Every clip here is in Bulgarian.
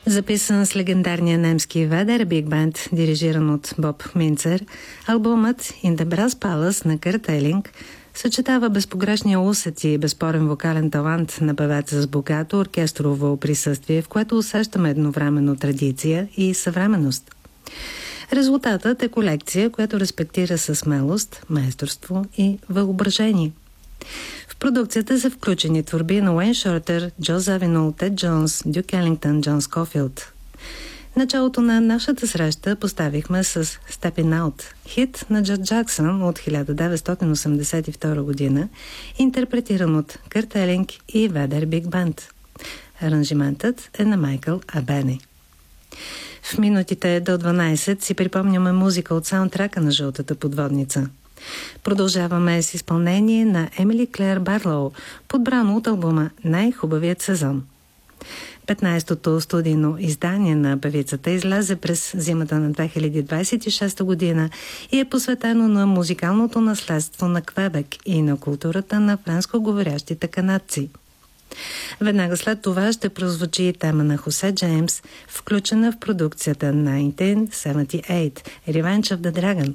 Записан с легендарния немски Ведер Биг Бенд, дирижиран от Боб Минцер, албумът In the Brass Palace на Кърт Елинг съчетава безпогрешния усет и безспорен вокален талант на певеца с богато оркестрово присъствие, в което усещаме едновременно традиция и съвременност. Резултатът е колекция, която респектира със смелост, майсторство и въображение. В продукцията са включени творби на Уейн Шортер, Джо Завинол, Тед Джонс, Дюк Елингтън, Джон Скофилд. Началото на нашата среща поставихме с Steppin' Out, хит на Джет Джаксън от 1982 година, интерпретиран от Кърт Елинг и Ведер Биг Бенд. Аранжиментът е на Майкъл Абени. В минутите до 12 си припомняме музика от саундтрака на Жълтата подводница. Продължаваме с изпълнение на Емили Клер Барлоу, подбрано от албума «Най-хубавият сезон». 15-то студийно издание на певицата излезе през зимата на 2026 година и е посветено на музикалното наследство на Квебек и на културата на френско-говорящите канадци. Веднага след това ще прозвучи тема на Хосе Джеймс, включена в продукцията 1978 Revenge of the Dragon,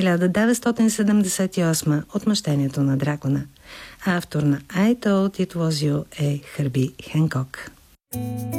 1978 Отмъщението на дракона. Автор на I Thought It Was You е Хърби Хенкок.